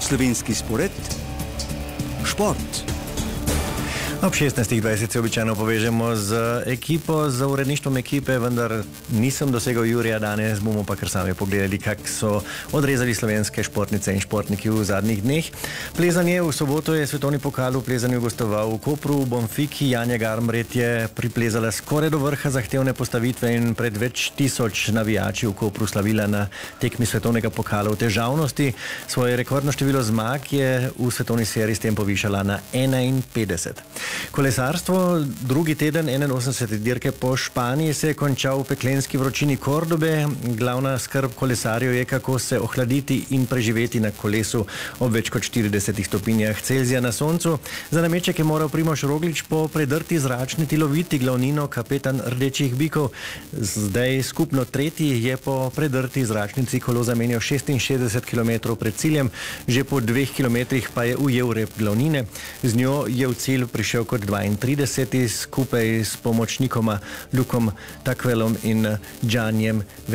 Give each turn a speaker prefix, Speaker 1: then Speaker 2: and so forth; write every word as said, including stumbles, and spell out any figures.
Speaker 1: Slovenski spored, šport.
Speaker 2: Ob šestnajstih dvajset se običajno povežemo z ekipo, z uredništvom ekipe, vendar nisem dosegel Jurija danes, bomo pa kar sami pogledali, kako so odrezali slovenske športnice in športniki v zadnjih dneh. Plezanje v soboto je svetovni pokal v plezanju gostoval v Kopru, v Bonfiki. Janja Garnbret je priplezala skoraj do vrha zahtevne postavitve in pred več tisoč navijači v Kopru slavila na tekmi svetovnega pokala v težavnosti. Svoje rekordno število zmag je v svetovni seriji s tem povišala na enainpetdeset. Kolesarstvo, drugi teden enainosemdesete dirke po Španiji se je končal v peklenski vročini Kordobe. Glavna skrb kolesarjev je, kako se ohladiti in preživeti na kolesu ob več kot štiridesetih stopinjah Celzija na soncu. Za nameček je moral Primož Roglič po predrti zračniti loviti glavnino, kapetan Rdečih bikov. Zdaj skupno tretji je po predrti zračnici kolo zamenjal šestinšestdeset kilometrov pred ciljem, že po dveh kilometrih pa je ujel rep glavnine. Z njo je v cilj prišel kot dvaintrideseti skupaj s pomočnikoma Lukom Takvelom in Gianjem